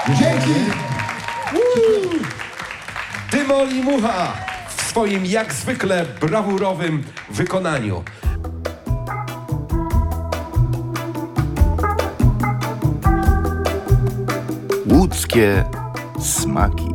Dzięki! Dymol i Mucha w swoim jak zwykle brawurowym wykonaniu. Łódzkie smaki.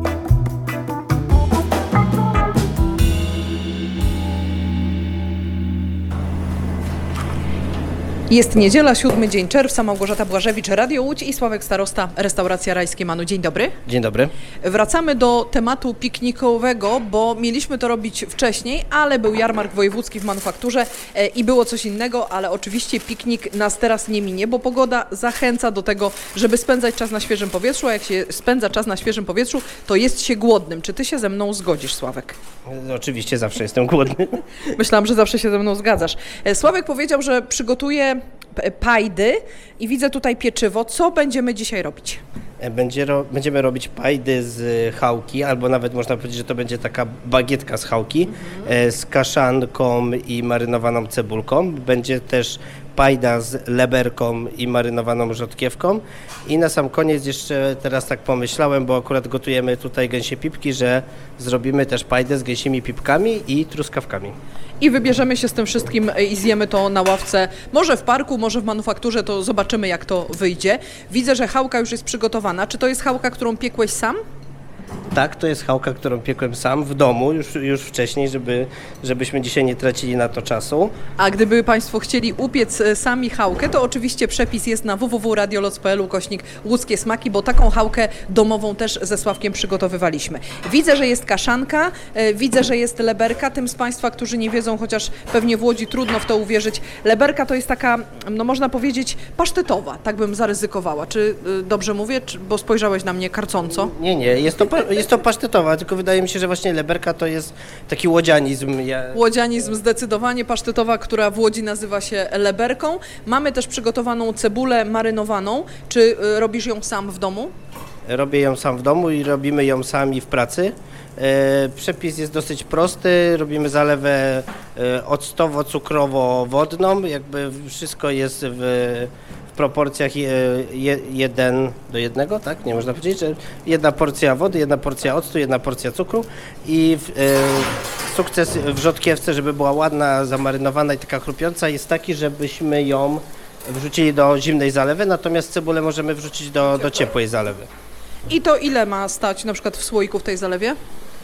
Jest niedziela, 7 dzień czerwca, Małgorzata Błażewicz, Radio Łódź i Sławek Starosta, restauracja Rajskie Manu. Dzień dobry. Dzień dobry. Wracamy do tematu piknikowego, bo mieliśmy to robić wcześniej, ale był jarmark wojewódzki w manufakturze i było coś innego, ale oczywiście piknik nas teraz nie minie, bo pogoda zachęca do tego, żeby spędzać czas na świeżym powietrzu, a jak się spędza czas na świeżym powietrzu, to jest się głodnym. Czy ty się ze mną zgodzisz, Sławek? Oczywiście zawsze jestem głodny. Myślałam, że zawsze się ze mną zgadzasz. Sławek powiedział, że przygotuje pajdy i widzę tutaj pieczywo. Co będziemy dzisiaj robić? Będziemy robić pajdy z chałki, albo nawet można powiedzieć, że to będzie taka bagietka z chałki, z kaszanką i marynowaną cebulką. Będzie też pajda z leberką i marynowaną rzodkiewką. I na sam koniec jeszcze teraz tak pomyślałem, bo akurat gotujemy tutaj gęsie pipki, że zrobimy też pajdę z gęsimi pipkami i truskawkami. I wybierzemy się z tym wszystkim i zjemy to na ławce, może w parku, może w manufakturze, to zobaczymy jak to wyjdzie. Widzę, że chałka już jest przygotowana. Czy to jest chałka, którą piekłeś sam? Tak, to jest chałka, którą piekłem sam w domu już wcześniej, żebyśmy dzisiaj nie tracili na to czasu. A gdyby Państwo chcieli upiec sami chałkę, to oczywiście przepis jest na www.radioloc.pl/łódzkie smaki, bo taką chałkę domową też ze Sławkiem przygotowywaliśmy. Widzę, że jest kaszanka, widzę, że jest leberka. Tym z Państwa, którzy nie wiedzą, chociaż pewnie w Łodzi trudno w to uwierzyć, leberka to jest taka, no można powiedzieć, pasztetowa, tak bym zaryzykowała. Czy dobrze mówię, bo spojrzałeś na mnie karcąco? Nie, jest to pasztetowa, tylko wydaje mi się, że właśnie leberka to jest taki łodzianizm. Łodzianizm zdecydowanie, pasztetowa, która w Łodzi nazywa się leberką. Mamy też przygotowaną cebulę marynowaną. Czy robisz ją sam w domu? Robię ją sam w domu i robimy ją sami w pracy. Przepis jest dosyć prosty, robimy zalewę octowo-cukrowo-wodną, jakby wszystko jest w proporcjach 1:1, tak? Nie można powiedzieć, że jedna porcja wody, jedna porcja octu, jedna porcja cukru i sukces w rzodkiewce, żeby była ładna, zamarynowana i taka chrupiąca, jest taki, żebyśmy ją wrzucili do zimnej zalewy, natomiast cebulę możemy wrzucić do ciepłej zalewy. I to ile ma stać na przykład w słoiku w tej zalewie?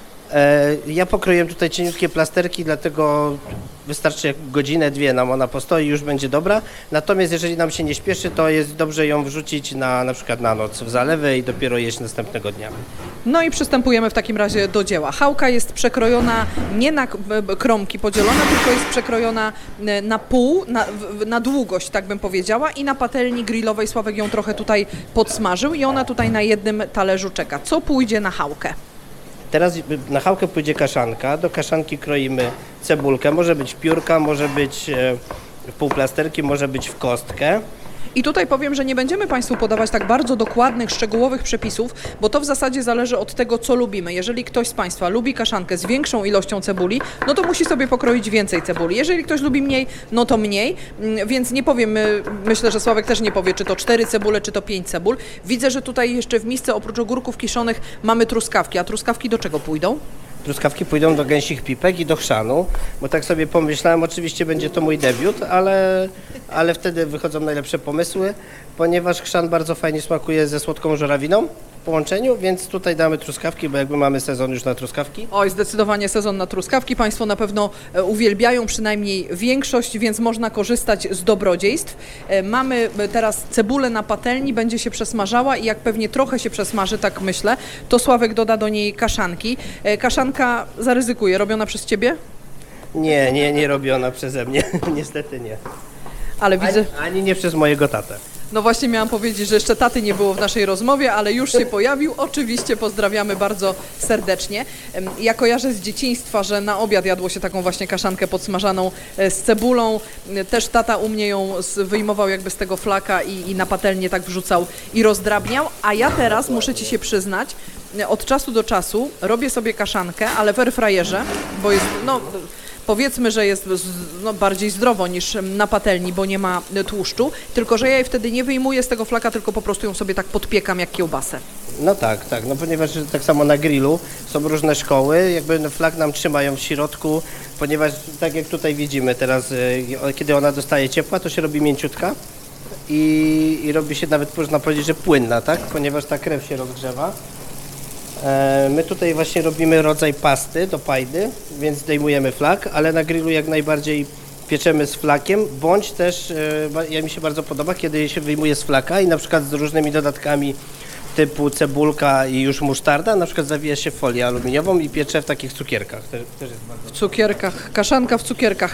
Ja pokroiłem tutaj cieniutkie plasterki, dlatego wystarczy godzinę, dwie nam ona postoi i już będzie dobra. Natomiast jeżeli nam się nie śpieszy, to jest dobrze ją wrzucić na przykład na noc w zalewę i dopiero jeść następnego dnia. No i przystępujemy w takim razie do dzieła. Chałka jest przekrojona nie na kromki podzielona, tylko jest przekrojona na pół, na długość, tak bym powiedziała, i na patelni grillowej Sławek ją trochę tutaj podsmażył i ona tutaj na jednym talerzu czeka. Co pójdzie na chałkę? Teraz na chałkę pójdzie kaszanka. Do kaszanki kroimy cebulkę. Może być piórka, może być w półplasterki, może być w kostkę. I tutaj powiem, że nie będziemy Państwu podawać tak bardzo dokładnych, szczegółowych przepisów, bo to w zasadzie zależy od tego, co lubimy. Jeżeli ktoś z Państwa lubi kaszankę z większą ilością cebuli, no to musi sobie pokroić więcej cebuli. Jeżeli ktoś lubi mniej, no to mniej, więc nie powiem, myślę, że Sławek też nie powie, czy to 4 cebule, czy to 5 cebul. Widzę, że tutaj jeszcze w misce oprócz ogórków kiszonych mamy truskawki, a truskawki do czego pójdą? Truskawki pójdą do gęsich pipek i do chrzanu, bo tak sobie pomyślałem, oczywiście będzie to mój debiut, ale wtedy wychodzą najlepsze pomysły, ponieważ chrzan bardzo fajnie smakuje ze słodką żurawiną w połączeniu, więc tutaj damy truskawki, bo jakby mamy sezon już na truskawki. Oj, zdecydowanie sezon na truskawki. Państwo na pewno uwielbiają, przynajmniej większość, więc można korzystać z dobrodziejstw. Mamy teraz cebulę na patelni, będzie się przesmażała i jak pewnie trochę się przesmaży, tak myślę, to Sławek doda do niej kaszanki. Kaszanka, zaryzykuję, robiona przez Ciebie? Nie robiona przeze mnie, niestety nie. Ale widzę... Ani nie przez mojego tatę. No właśnie miałam powiedzieć, że jeszcze taty nie było w naszej rozmowie, ale już się pojawił. Oczywiście pozdrawiamy bardzo serdecznie. Ja kojarzę z dzieciństwa, że na obiad jadło się taką właśnie kaszankę podsmażaną z cebulą. Też tata u mnie ją wyjmował jakby z tego flaka i na patelnię tak wrzucał i rozdrabniał. A ja teraz, muszę Ci się przyznać, od czasu do czasu robię sobie kaszankę, ale w airfryerze, bo jest, no... powiedzmy, że jest bardziej zdrowo niż na patelni, bo nie ma tłuszczu, tylko że ja jej wtedy nie wyjmuję z tego flaka, tylko po prostu ją sobie tak podpiekam jak kiełbasę. No tak, no ponieważ tak samo na grillu są różne szkoły, jakby flak nam trzymają w środku, ponieważ tak jak tutaj widzimy teraz, kiedy ona dostaje ciepła, to się robi mięciutka i robi się nawet, można powiedzieć, że płynna, tak? Ponieważ ta krew się rozgrzewa. My tutaj właśnie robimy rodzaj pasty do pajdy, więc zdejmujemy flak, ale na grillu jak najbardziej pieczemy z flakiem, bądź też, ja mi się bardzo podoba, kiedy się wyjmuje z flaka i na przykład z różnymi dodatkami typu cebulka i już musztarda, na przykład zawija się w folię aluminiową i piecze w takich cukierkach. Też jest bardzo... W cukierkach, kaszanka w cukierkach.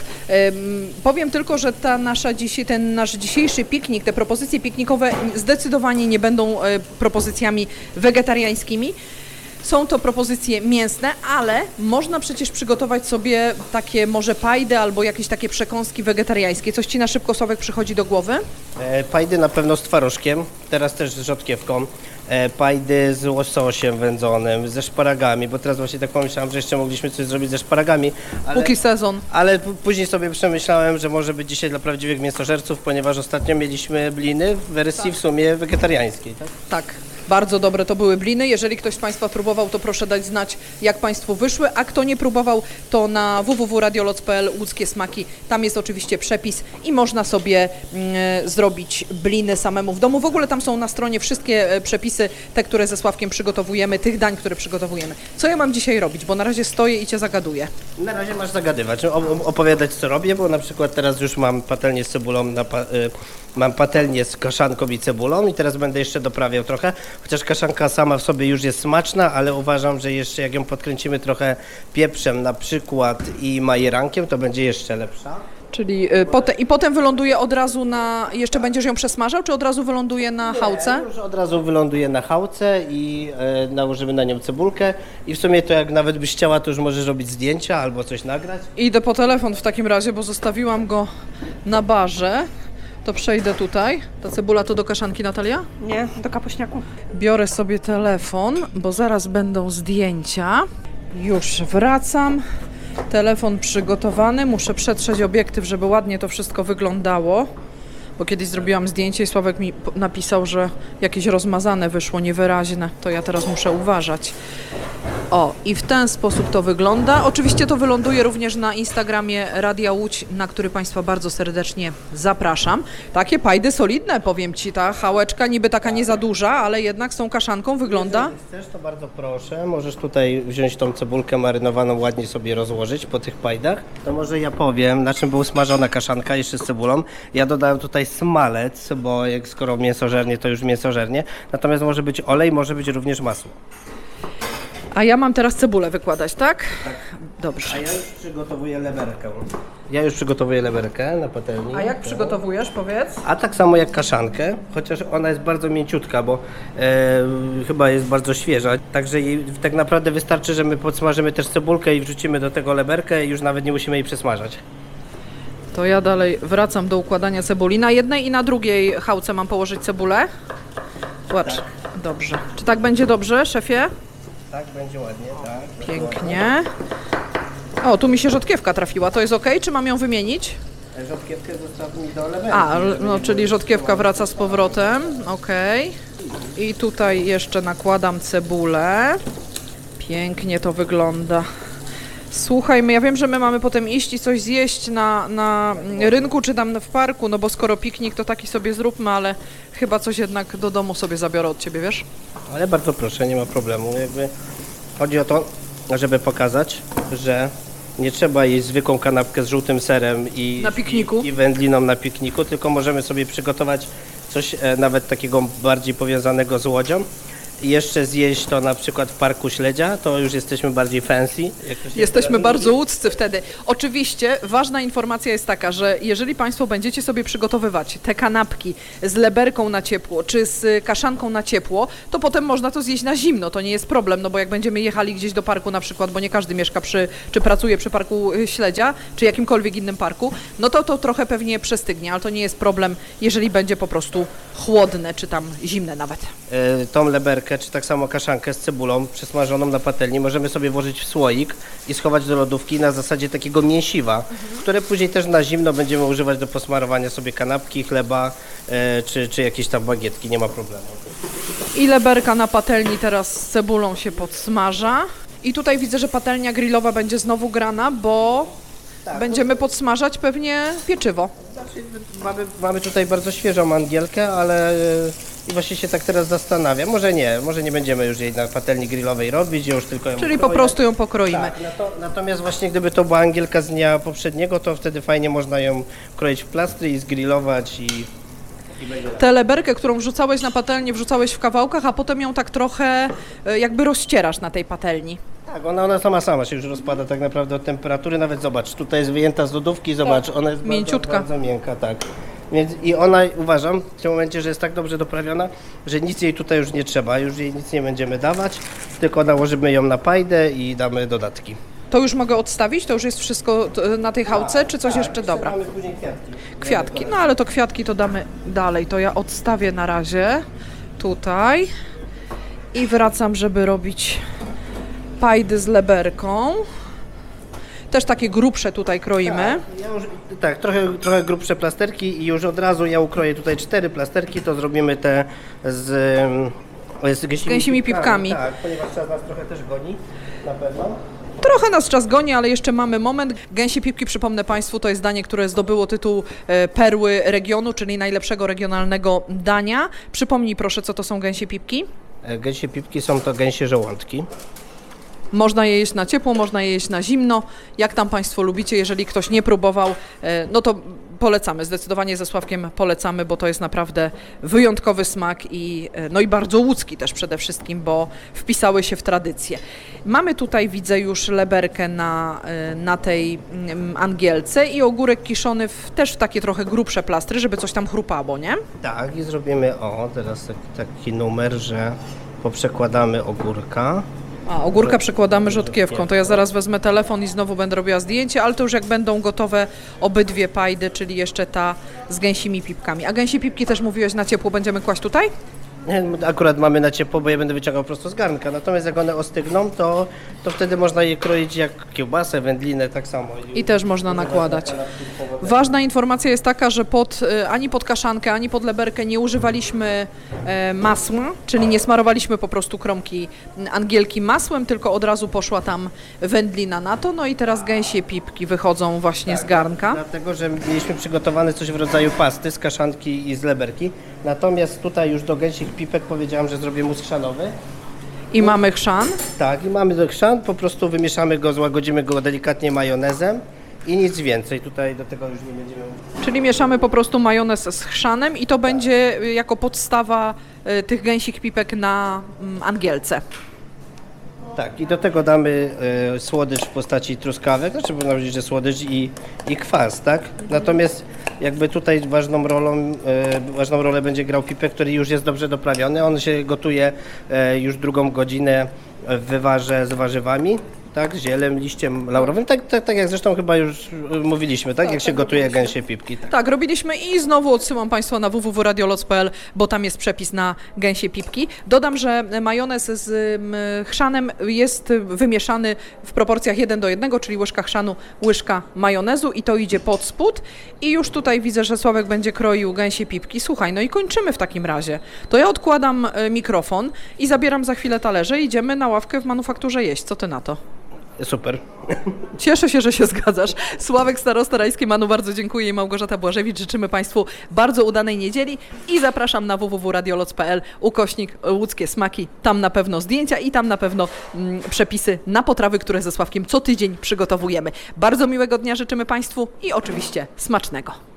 Powiem tylko, że ten nasz dzisiejszy piknik, te propozycje piknikowe zdecydowanie nie będą propozycjami wegetariańskimi. Są to propozycje mięsne, ale można przecież przygotować sobie takie może pajdy albo jakieś takie przekąski wegetariańskie. Coś Ci na szybko, Sławek, przychodzi do głowy? Pajdy na pewno z twarożkiem, teraz też z rzodkiewką. Pajdy z łososiem wędzonym, ze szparagami, bo teraz właśnie tak pomyślałem, że jeszcze mogliśmy coś zrobić ze szparagami. Póki sezon. Ale później sobie przemyślałem, że może być dzisiaj dla prawdziwych mięsożerców, ponieważ ostatnio mieliśmy bliny w wersji w sumie wegetariańskiej. Tak? Tak. Bardzo dobre to były bliny. Jeżeli ktoś z Państwa próbował, to proszę dać znać, jak Państwu wyszły, a kto nie próbował, to na www.radioloc.pl Łódzkie Smaki. Tam jest oczywiście przepis i można sobie zrobić bliny samemu w domu. W ogóle tam są na stronie wszystkie przepisy, te, które ze Sławkiem przygotowujemy, tych dań, które przygotowujemy. Co ja mam dzisiaj robić? Bo na razie stoję i Cię zagaduję. Na razie masz zagadywać, opowiadać co robię, bo na przykład teraz już mam patelnię z cebulą, mam patelnię z kaszanką i cebulą i teraz będę jeszcze doprawiał trochę, chociaż kaszanka sama w sobie już jest smaczna, ale uważam, że jeszcze jak ją podkręcimy trochę pieprzem na przykład i majerankiem, to będzie jeszcze lepsza. Czyli potem wyląduje od razu jeszcze będziesz ją przesmażał, czy od razu wyląduje na chałce? Już od razu wyląduje na chałce i nałożymy na nią cebulkę i w sumie to jak nawet byś chciała, to już możesz robić zdjęcia albo coś nagrać. Idę po telefon w takim razie, bo zostawiłam go na barze. To przejdę tutaj. Ta cebula to do kaszanki, Natalia? Nie, do kapuśniaku. Biorę sobie telefon, bo zaraz będą zdjęcia. Już wracam. Telefon przygotowany. Muszę przetrzeć obiektyw, żeby ładnie to wszystko wyglądało. Bo kiedyś zrobiłam zdjęcie i Sławek mi napisał, że jakieś rozmazane wyszło, niewyraźne. To ja teraz muszę uważać. O, i w ten sposób to wygląda. Oczywiście to wyląduje również na Instagramie Radia Łódź, na który Państwa bardzo serdecznie zapraszam. Takie pajdy solidne, powiem Ci, ta chałeczka niby taka nie za duża, ale jednak z tą kaszanką wygląda. Jeżeli chcesz, to bardzo proszę, możesz tutaj wziąć tą cebulkę marynowaną, ładnie sobie rozłożyć po tych pajdach. To może ja powiem, na czym była smażona kaszanka jeszcze z cebulą. Ja dodałem tutaj smalec, bo skoro mięsożernie, to już mięsożernie. Natomiast może być olej, może być również masło. A ja mam teraz cebulę wykładać, tak? Tak. Dobrze. A ja już przygotowuję leberkę na patelni. A jak przygotowujesz, powiedz? A tak samo jak kaszankę, chociaż ona jest bardzo mięciutka, bo chyba jest bardzo świeża. Także jej tak naprawdę wystarczy, że my podsmażymy też cebulkę i wrzucimy do tego leberkę i już nawet nie musimy jej przesmażać. To ja dalej wracam do układania cebuli. Na jednej i na drugiej chałce mam położyć cebulę? Patrz. Tak. Dobrze. Czy tak będzie dobrze, szefie? Tak, będzie ładnie, tak. Pięknie. O, tu mi się rzodkiewka trafiła. To jest ok, czy mam ją wymienić? Rzodkiewkę zostaw mi do leberki. A, no czyli rzodkiewka wraca z powrotem. Ok. I tutaj jeszcze nakładam cebulę. Pięknie to wygląda. Słuchaj, ja wiem, że my mamy potem iść i coś zjeść na rynku czy tam w parku, no bo skoro piknik, to taki sobie zróbmy, ale chyba coś jednak do domu sobie zabiorę od Ciebie, wiesz? Ale bardzo proszę, nie ma problemu. Jakby chodzi o to, żeby pokazać, że nie trzeba jeść zwykłą kanapkę z żółtym serem na pikniku. i wędliną na pikniku, tylko możemy sobie przygotować coś nawet takiego bardziej powiązanego z łodzią. I jeszcze zjeść to na przykład w Parku Śledzia, to już jesteśmy bardziej fancy. Jesteśmy bardzo łódzcy wtedy. Oczywiście ważna informacja jest taka, że jeżeli Państwo będziecie sobie przygotowywać te kanapki z leberką na ciepło, czy z kaszanką na ciepło, to potem można to zjeść na zimno, to nie jest problem, no bo jak będziemy jechali gdzieś do parku na przykład, bo nie każdy mieszka czy pracuje przy Parku Śledzia, czy jakimkolwiek innym parku, no to trochę pewnie przestygnie, ale to nie jest problem, jeżeli będzie po prostu chłodne, czy tam zimne nawet. Tą leberkę leberkę, czy tak samo kaszankę z cebulą przesmażoną na patelni możemy sobie włożyć w słoik i schować do lodówki na zasadzie takiego mięsiwa, które później też na zimno będziemy używać do posmarowania sobie kanapki, chleba, czy jakieś tam bagietki, nie ma problemu. I leberka na patelni teraz z cebulą się podsmaża. I tutaj widzę, że patelnia grillowa będzie znowu grana, bo będziemy podsmażać pewnie pieczywo. Mamy tutaj bardzo świeżą angielkę, ale i właśnie się tak teraz zastanawiam. Może nie będziemy już jej na patelni grillowej robić, już tylko ją Czyli po ukroję. prostu ją pokroimy. Tak, natomiast właśnie gdyby to była angielka z dnia poprzedniego, to wtedy fajnie można ją kroić w plastry i zgrillować i będzie... Tę leberkę, którą wrzucałeś na patelnię, wrzucałeś w kawałkach, a potem ją tak trochę jakby rozcierasz na tej patelni. Tak, ona sama się już rozpada tak naprawdę od temperatury. Nawet zobacz, tutaj jest wyjęta z lodówki, zobacz, ona jest mięciutka. bardzo miękka, tak. Więc i ona, uważam, w tym momencie, że jest tak dobrze doprawiona, że nic jej tutaj już nie trzeba, już jej nic nie będziemy dawać, tylko nałożymy ją na pajdę i damy dodatki. To już mogę odstawić? To już jest wszystko na tej chałce, czy coś jeszcze? Dobra. Mamy później kwiatki. Kwiatki, no ale to kwiatki to damy dalej. To ja odstawię na razie tutaj i wracam, żeby robić pajdy z leberką. Też takie grubsze tutaj kroimy. Tak, trochę grubsze plasterki i już od razu ja ukroję tutaj 4 plasterki, to zrobimy te z gęsimi pipkami. Tak, ponieważ czas nas trochę też goni, na pewno. Trochę nas czas goni, ale jeszcze mamy moment. Gęsie pipki, przypomnę Państwu, to jest danie, które zdobyło tytuł Perły Regionu, czyli najlepszego regionalnego dania. Przypomnij proszę, co to są gęsie pipki? Gęsie pipki są to gęsie żołądki. Można je jeść na ciepło, można je jeść na zimno. Jak tam Państwo lubicie? Jeżeli ktoś nie próbował, no to polecamy. Zdecydowanie ze Sławkiem polecamy, bo to jest naprawdę wyjątkowy smak i bardzo łódzki też przede wszystkim, bo wpisały się w tradycję. Mamy tutaj, widzę już leberkę na tej angielce i ogórek kiszony też w takie trochę grubsze plastry, żeby coś tam chrupało, nie? Tak, i zrobimy, teraz taki numer, że poprzekładamy ogórka. A, ogórka przekładamy rzodkiewką, to ja zaraz wezmę telefon i znowu będę robiła zdjęcie, ale to już jak będą gotowe obydwie pajdy, czyli jeszcze ta z gęsimi pipkami. A gęsie pipki też mówiłeś na ciepło będziemy kłaść tutaj? Akurat mamy na ciepło, bo je będę wyciągał prosto z garnka, natomiast jak one ostygną, to wtedy można je kroić jak kiełbasę, wędlinę, tak samo. I też można nakładać. Ważna informacja jest taka, że ani pod kaszankę, ani pod leberkę nie używaliśmy masła, czyli nie smarowaliśmy po prostu kromki angielki masłem, tylko od razu poszła tam wędlina na to. No i teraz gęsie pipki wychodzą właśnie z garnka. Dlatego, że mieliśmy przygotowane coś w rodzaju pasty z kaszanki i z leberki, natomiast tutaj już do gęsich pipek powiedziałam, że zrobię mus chrzanowy. I mamy chrzan. Tak, i mamy chrzan, po prostu wymieszamy go, złagodzimy go delikatnie majonezem i nic więcej. Tutaj do tego już nie będziemy... Czyli mieszamy po prostu majonez z chrzanem i to będzie jako podstawa tych gęsich pipek na angielce. Tak, i do tego damy słodycz w postaci truskawek, znaczy można powiedzieć, że słodycz i kwas, tak? Natomiast jakby tutaj ważną rolę będzie grał pipek, który już jest dobrze doprawiony. On się gotuje już 2 godzinę w wywarze z warzywami, tak? Z zielem, liściem laurowym, tak jak zresztą chyba już mówiliśmy, tak? Jak się gotuje gęsie pipki. Tak, robiliśmy i znowu odsyłam Państwa na www.radioloc.pl, bo tam jest przepis na gęsie pipki. Dodam, że majonez z chrzanem jest wymieszany w proporcjach 1:1, czyli łyżka chrzanu, łyżka majonezu i to idzie pod spód. I już tutaj widzę, że Sławek będzie kroił gęsie pipki. Słuchaj, no i kończymy w takim razie. To ja odkładam mikrofon i zabieram za chwilę talerze i idziemy na ławkę w manufakturze jeść. Co ty na to? Super. Cieszę się, że się zgadzasz. Sławek Starosta Rajski Manu, bardzo dziękuję i Małgorzata Błażewicz. Życzymy Państwu bardzo udanej niedzieli i zapraszam na www.radioloc.pl /łódzkie smaki. Tam na pewno zdjęcia i tam na pewno przepisy na potrawy, które ze Sławkiem co tydzień przygotowujemy. Bardzo miłego dnia życzymy Państwu i oczywiście smacznego.